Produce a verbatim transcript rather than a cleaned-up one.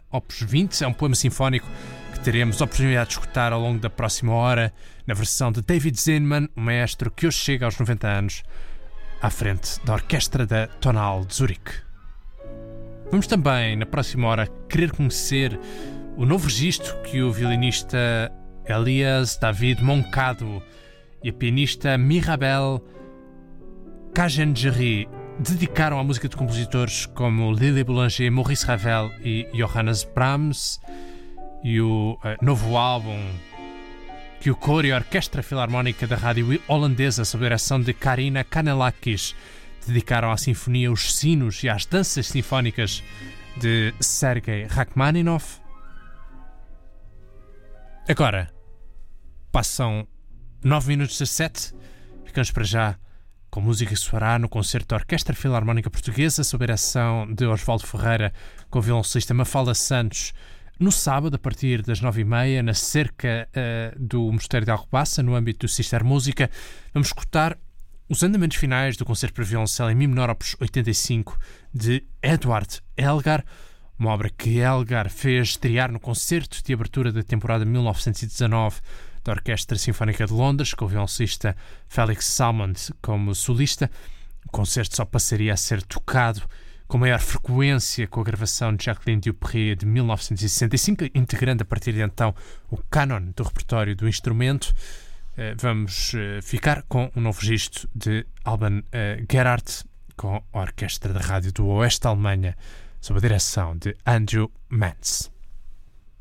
opus vinte. É um poema sinfónico que teremos a oportunidade de escutar ao longo da próxima hora, na versão de David Zinman, o maestro que hoje chega aos noventa anos, à frente da Orquestra da Tonal de Zurique. Vamos também, na próxima hora, querer conhecer o novo registro que o violinista Elias David Moncado e a pianista Mirabel Cagengeri dedicaram à música de compositores como Lily Boulanger, Maurice Ravel e Johannes Brahms, e o uh, novo álbum que o coro e a Orquestra Filarmónica da Rádio Holandesa, sob a direção de Karina Kanellakis, dedicaram à sinfonia os sinos e às danças sinfónicas de Sergei Rachmaninoff. Agora, passam nove minutos das sete. Ficamos para já com música que soará no concerto da Orquestra Filarmónica Portuguesa, sob a direção de Osvaldo Ferreira, com o violoncista Mafalda Santos, no sábado, a partir das nove e meia, na cerca uh, do Mosteiro de Alcobaça, no âmbito do Sister Música. Vamos escutar os andamentos finais do concerto para violoncelo em Mi menor opus oitenta e cinco de Edward Elgar, uma obra que Elgar fez estrear no concerto de abertura da temporada mil novecentos e dezanove da Orquestra Sinfónica de Londres, com o violoncista Felix Salmond como solista. O concerto só passaria a ser tocado com maior frequência com a gravação de Jacqueline Dupri de mil novecentos e sessenta e cinco, integrando a partir de então o cânon do repertório do instrumento. Vamos ficar com um novo registro de Alban Gerhardt, com a Orquestra da Rádio do Oeste da Alemanha, sob a direção de Andrew Mantz.